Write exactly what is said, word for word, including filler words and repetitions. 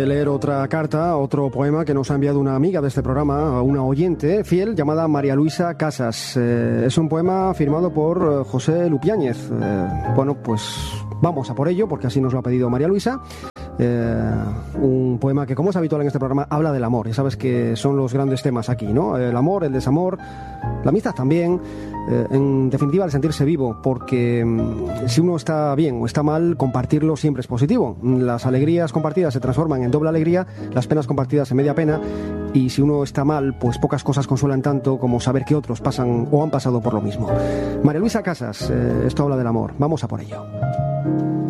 Leer otra carta, otro poema que nos ha enviado una amiga de este programa, una oyente fiel llamada María Luisa Casas. Eh, es un poema firmado por José Lupiáñez. Eh, bueno, pues vamos a por ello, porque así nos lo ha pedido María Luisa. Eh, un poema que, como es habitual en este programa, habla del amor. Y sabes que son los grandes temas aquí, ¿no? El amor, el desamor, la amistad también. Eh, en definitiva, el sentirse vivo, porque mm, si uno está bien o está mal, compartirlo siempre es positivo. Las alegrías compartidas se transforman en doble alegría, las penas compartidas en media pena. Y si uno está mal, pues pocas cosas consuelan tanto como saber que otros pasan o han pasado por lo mismo. María Luisa Casas, eh, esto habla del amor. Vamos a por ello.